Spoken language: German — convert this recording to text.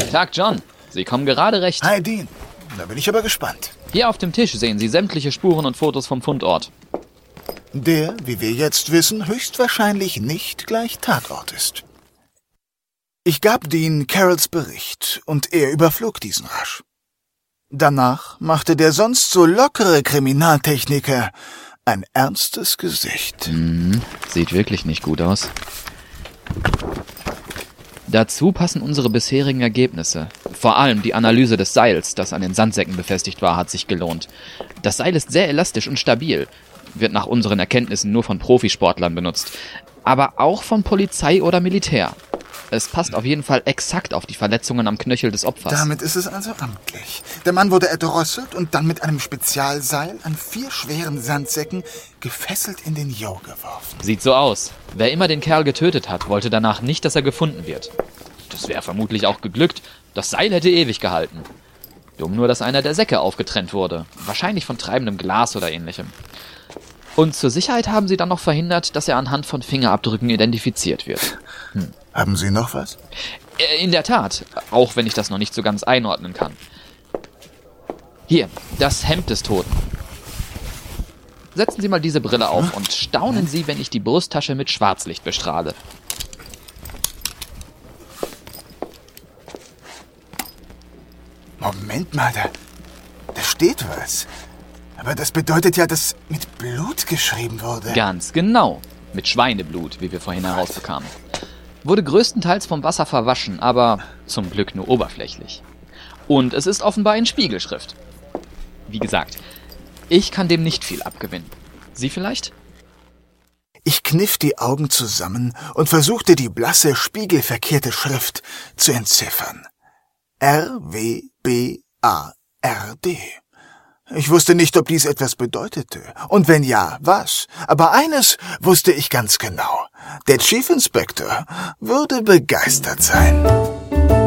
Guten Tag, John. Sie kommen gerade recht. Hi, Dean. Da bin ich aber gespannt. Hier auf dem Tisch sehen Sie sämtliche Spuren und Fotos vom Fundort. Der, wie wir jetzt wissen, höchstwahrscheinlich nicht gleich Tatort ist. Ich gab Dean Carrolls Bericht und er überflog diesen rasch. Danach machte der sonst so lockere Kriminaltechniker ein ernstes Gesicht. Sieht wirklich nicht gut aus. Dazu passen unsere bisherigen Ergebnisse. Vor allem die Analyse des Seils, das an den Sandsäcken befestigt war, hat sich gelohnt. Das Seil ist sehr elastisch und stabil, wird nach unseren Erkenntnissen nur von Profisportlern benutzt, aber auch von Polizei oder Militär. Es passt auf jeden Fall exakt auf die Verletzungen am Knöchel des Opfers. Damit ist es also amtlich. Der Mann wurde erdrosselt und dann mit einem Spezialseil an 4 schweren Sandsäcken gefesselt in den Jo geworfen. Sieht so aus. Wer immer den Kerl getötet hat, wollte danach nicht, dass er gefunden wird. Das wäre vermutlich auch geglückt. Das Seil hätte ewig gehalten. Dumm nur, dass einer der Säcke aufgetrennt wurde. Wahrscheinlich von treibendem Glas oder ähnlichem. Und zur Sicherheit haben sie dann noch verhindert, dass er anhand von Fingerabdrücken identifiziert wird. Haben Sie noch was? In der Tat, auch wenn ich das noch nicht so ganz einordnen kann. Hier, das Hemd des Toten. Setzen Sie mal diese Brille auf und staunen Sie, wenn ich die Brusttasche mit Schwarzlicht bestrahle. Moment mal, da steht was. Aber das bedeutet ja, dass mit Blut geschrieben wurde. Ganz genau. Mit Schweineblut, wie wir vorhin herausbekamen. Wurde größtenteils vom Wasser verwaschen, aber zum Glück nur oberflächlich. Und es ist offenbar in Spiegelschrift. Wie gesagt, ich kann dem nicht viel abgewinnen. Sie vielleicht? Ich kniff die Augen zusammen und versuchte die blasse, spiegelverkehrte Schrift zu entziffern. R-W-B-A-R-D. Ich wusste nicht, ob dies etwas bedeutete. Und wenn ja, was? Aber eines wusste ich ganz genau. Der Chief Inspector würde begeistert sein.